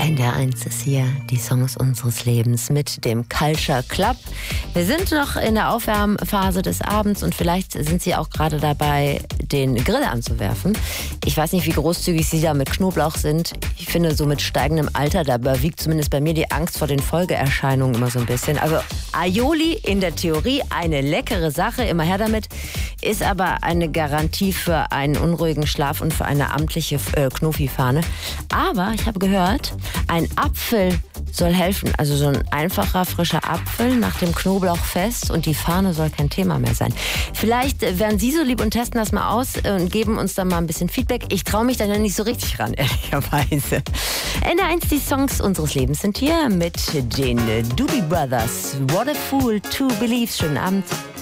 NDR1 ist hier, die Songs unseres Lebens mit dem Culture Club. Wir sind noch in der Aufwärmphase des Abends und vielleicht sind Sie auch gerade dabei, den Grill anzuwerfen. Ich weiß nicht, wie großzügig Sie da mit Knoblauch sind. Ich finde, so mit steigendem Alter, da überwiegt zumindest bei mir die Angst vor den Folgeerscheinungen immer so ein bisschen. Also Aioli in der Theorie eine leckere Sache, immer her damit, ist aber eine Garantie für einen unruhigen Schlaf und für eine amtliche Knofi-Fahne. Aber ich habe gehört, ein Apfel soll helfen, also so ein einfacher, frischer Apfel nach dem Knoblauchfest und die Fahne soll kein Thema mehr sein. Vielleicht werden Sie so lieb und testen das mal aus und geben uns dann mal ein bisschen Feedback. Ich traue mich da ja nicht so richtig ran, ehrlicherweise. NDR1, die Songs unseres Lebens sind hier mit den Doobie Brothers. What a Fool to Believe. Schönen Abend.